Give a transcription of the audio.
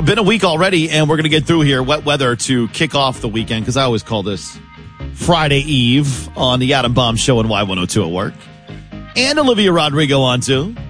been a week already, and we're going to get through here. Wet weather to kick off the weekend, because I always call this Friday Eve on the Adam Bomb Show and Y102 at work. And Olivia Rodrigo on too.